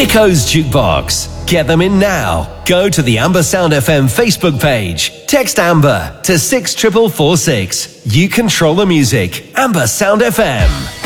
Nico's Jukebox. Get them in now. Go to the Amber Sound FM Facebook page. Text Amber to 64446. You control the music. Amber Sound FM.